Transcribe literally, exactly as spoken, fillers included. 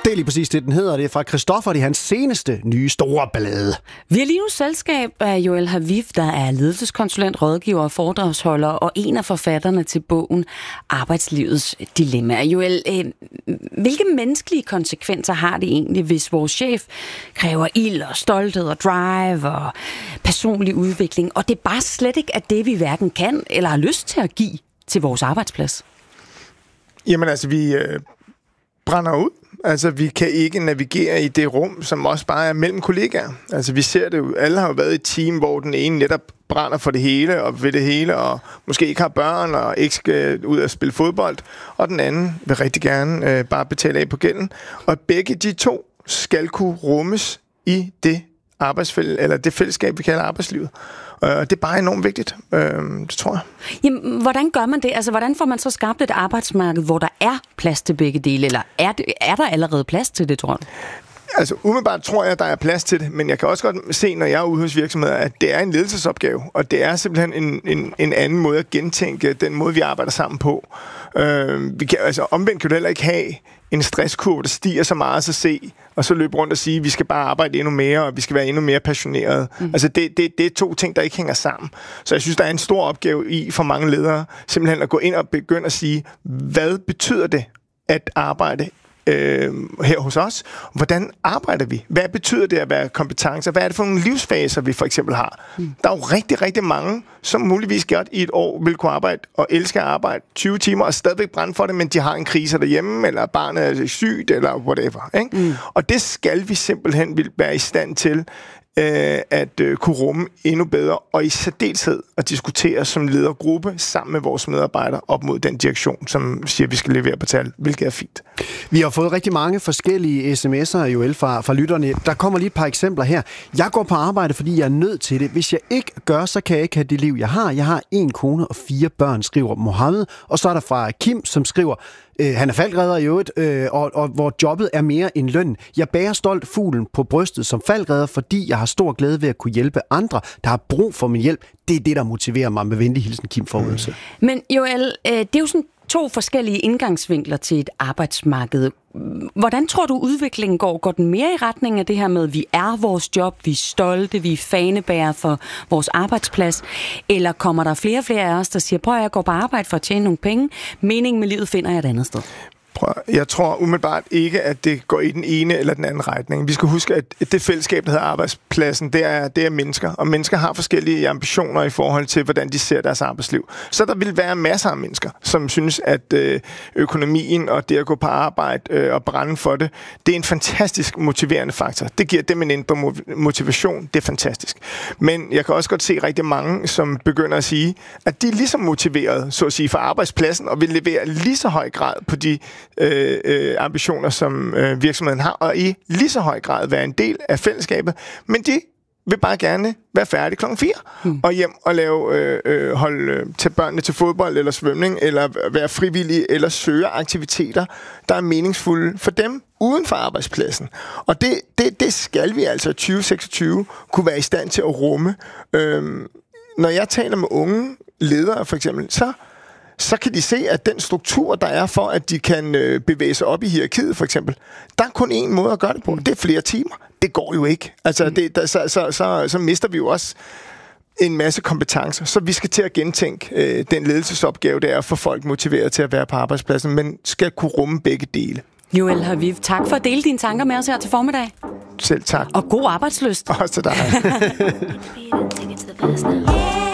Det er lige præcis det, den hedder. Det er fra Christoffer, det er hans seneste nye store ballade. Vi har lige nu selskab af Joel Haviv, der er ledelseskonsulent, rådgiver og foredragsholder, og en af forfatterne til bogen Arbejdslivets Dilemma. Joel, øh, hvilke menneskelige konsekvenser har det egentlig, hvis vores chef kræver ild og stolthed og drive og personlig udvikling, og det bare slet ikke er det, vi hverken kan eller har lyst til at give til vores arbejdsplads? Jamen altså, vi øh, brænder ud. Altså, vi kan ikke navigere i det rum, som også bare er mellem kollegaer. Altså, vi ser det jo. Alle har jo været i et team, hvor den ene netop brænder for det hele, og ved det hele, og måske ikke har børn, og ikke skal ud og spille fodbold. Og den anden vil rigtig gerne øh, bare betale af på gælden. Og begge de to skal kunne rummes i det arbejdsfælle, eller det fællesskab, vi kalder arbejdslivet. Og det er bare enormt vigtigt, øh, det tror jeg. Jamen, hvordan gør man det? Altså, hvordan får man så skabt et arbejdsmarked, hvor der er plads til begge dele? Eller er, det, er der allerede plads til det, tror du? Altså, umiddelbart tror jeg, at der er plads til det, men jeg kan også godt se, når jeg er ude hos virksomheder, at det er en ledelsesopgave, og det er simpelthen en, en, en anden måde at gentænke den måde, vi arbejder sammen på. Øh, vi kan, altså, omvendt kan du heller ikke have en stresskurve, der stiger så meget, så se, og så løbe rundt og sige, at vi skal bare arbejde endnu mere, og vi skal være endnu mere passionerede. Mm. Altså, det, det, det er to ting, der ikke hænger sammen. Så jeg synes, der er en stor opgave i for mange ledere, simpelthen at gå ind og begynde at sige, hvad betyder det at arbejde Øh, her hos os? Hvordan arbejder vi? Hvad betyder det at være kompetencer? Hvad er det for nogle livsfaser, vi for eksempel har? Mm. Der er jo rigtig, rigtig mange, som muligvis godt i et år vil kunne arbejde og elsker at arbejde tyve timer og stadigvæk brænde for det, men de har en krise derhjemme, eller barnet er sygt, eller whatever. Ikke? Mm. Og det skal vi simpelthen vil være i stand til at øh, kunne rumme endnu bedre, og i særdeleshed at diskutere som ledergruppe sammen med vores medarbejdere op mod den direktion, som siger, at vi skal levere på tal, hvilket er fint. Vi har fået rigtig mange forskellige sms'er, Joel, fra, fra lytterne. Der kommer lige et par eksempler her. Jeg går på arbejde, fordi jeg er nødt til det. Hvis jeg ikke gør, så kan jeg ikke have det liv, jeg har. Jeg har en kone og fire børn, skriver Mohammed. Og så er der fra Kim, som skriver, Øh, han er falckredder i øvrigt, øh, og, og hvor jobbet er mere end løn. Jeg bærer stolt fuglen på brystet som falckredder, fordi jeg har stor glæde ved at kunne hjælpe andre, der har brug for min hjælp. Det er det, der motiverer mig. Med venlig hilsen, Kim fra Odense. Men Joel, øh, det er jo sådan to forskellige indgangsvinkler til et arbejdsmarked. Hvordan tror du, udviklingen går? Går den mere i retning af det her med, at vi er vores job, vi er stolte, vi er fanebærer for vores arbejdsplads? Eller kommer der flere og flere af os, der siger, prøv at jeg går på arbejde for at tjene nogle penge, meningen med livet finder jeg et andet sted? Jeg tror umiddelbart ikke, at det går i den ene eller den anden retning. Vi skal huske, at det fællesskab, der hedder arbejdspladsen, det er, det er mennesker. Og mennesker har forskellige ambitioner i forhold til, hvordan de ser deres arbejdsliv. Så der vil være masser af mennesker, som synes, at økonomien og det at gå på arbejde og brænde for det, det er en fantastisk motiverende faktor. Det giver dem en indre motivation. Det er fantastisk. Men jeg kan også godt se rigtig mange, som begynder at sige, at de er lige så motiverede, så at sige, for arbejdspladsen, og vil levere lige så høj grad på de Øh, øh, ambitioner, som øh, virksomheden har, og i lige så høj grad være en del af fællesskabet, men de vil bare gerne være færdige klokken fire, hmm. og hjem og lave øh, øh, holde øh, til børnene til fodbold eller svømning, eller være frivillige, eller søge aktiviteter, der er meningsfulde for dem uden for arbejdspladsen. Og det, det, det skal vi altså i tyve seksogtyve kunne være i stand til at rumme. Øh, når jeg taler med unge ledere for eksempel, så så kan de se, at den struktur, der er for, at de kan øh, bevæge sig op i hierarkiet, for eksempel, der er kun én måde at gøre det på. Det er flere timer. Det går jo ikke. Altså, det, der, så, så, så, så mister vi jo også en masse kompetencer. Så vi skal til at gentænke øh, den ledelsesopgave, det er at få folk motiveret til at være på arbejdspladsen, men skal kunne rumme begge dele. Joel Haviv, tak for at dele dine tanker med os her til formiddag. Selv tak. Og god arbejdslyst. Også til dig.